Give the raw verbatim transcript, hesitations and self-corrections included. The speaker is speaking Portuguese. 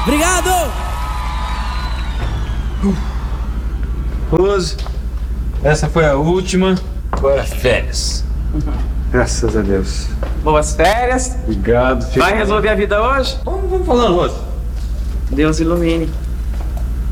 Obrigado! Rose, essa foi a última. Agora férias. Graças a Deus. Boas férias. Obrigado, filho. Vai resolver a vida hoje? Vamos, vamos falando, Rose. Deus ilumine.